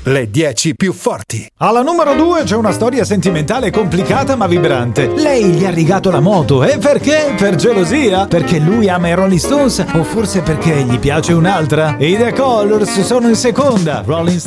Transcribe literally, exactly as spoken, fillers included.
le dieci più forti. Alla numero due c'è una storia sentimentale complicata ma vibrante. Lei gli ha rigato la moto. E perché? Per gelosia? Perché lui ama i Rolling Stones? O forse perché gli piace un'altra? I The Colors sono in seconda. Rolling